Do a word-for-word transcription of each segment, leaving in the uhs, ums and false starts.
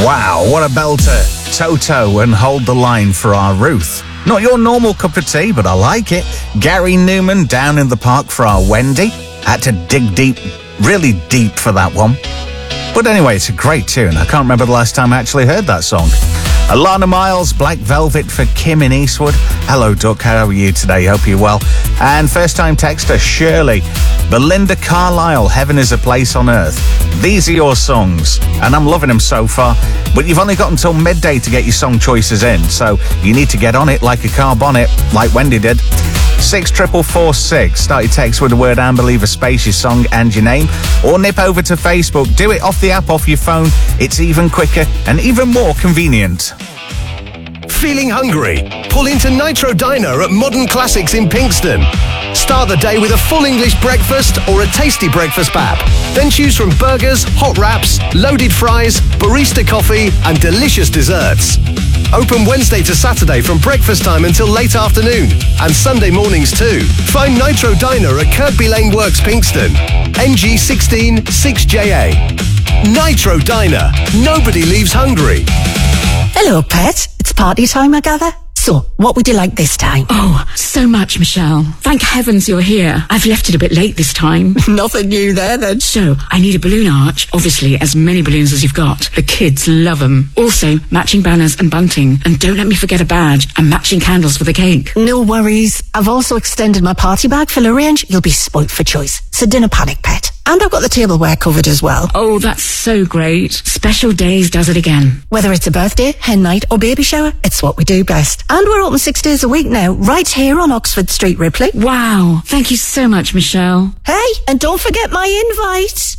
Wow, what a belter. Toto and Hold the Line for our Ruth. Not your normal cup of tea, but I like it. Gary Newman, Down in the Park for our Wendy. Had to dig deep, really deep for that one. But anyway, it's a great tune. I can't remember the last time I actually heard that song. Alana Miles, Black Velvet for Kim in Eastwood. Hello, Duck. How are you today? Hope you're well. And first-time texter, Shirley. Belinda Carlisle, Heaven is a Place on Earth. These are your songs, and I'm loving them so far. But you've only got until midday to get your song choices in, so you need to get on it like a car bonnet, like Wendy did. Six triple four six. Start your text with the word Amber, leave a space, your song and your name, or nip over to Facebook. Do it off the app, off your phone. It's even quicker and even more convenient. Feeling hungry? Pull into Nitro Diner at Modern Classics in Pinkston. Start the day with a full English breakfast or a tasty breakfast pap. Then choose from burgers, hot wraps, loaded fries, barista coffee and delicious desserts. Open Wednesday to Saturday from breakfast time until late afternoon, and Sunday mornings too. Find Nitro Diner at Kirkby Lane Works, Pinkston. N G sixteen six J A. Nitro Diner. Nobody leaves hungry. Hello, pet. It's party time, I gather. So, what would you like this time? Oh, so much, Michelle. Thank heavens you're here. I've left it a bit late this time. Nothing new there, then. So, I need a balloon arch. Obviously, as many balloons as you've got. The kids love them. Also, matching banners and bunting. And don't let me forget a badge and matching candles for the cake. No worries. I've also extended my party bag full of range. You'll be spoilt for choice. So, dinner panic, pet. And I've got the tableware covered as well. Oh, that's so great. Special Days does it again. Whether it's a birthday, hen night or baby shower, it's what we do best. And we're open six days a week now, right here on Oxford Street, Ripley. Wow. Thank you so much, Michelle. Hey, and don't forget my invite.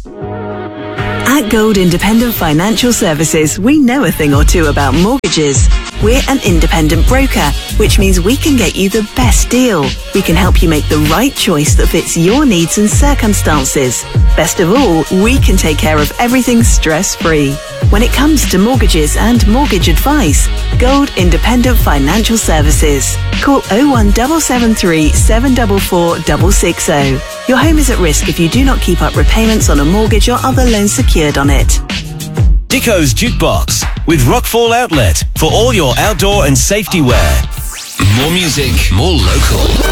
At Gold Independent Financial Services, we know a thing or two about mortgages. We're an independent broker, which means we can get you the best deal. We can help you make the right choice that fits your needs and circumstances. Best of all, we can take care of everything stress-free. When it comes to mortgages and mortgage advice, Gold Independent Financial Services. Call oh one seven seven three, seven four four, six six zero. Your home is at risk if you do not keep up repayments on a mortgage or other loans secured on it. Dicko's Jukebox with Rockfall Outlet for all your outdoor and safety wear. More music, more local.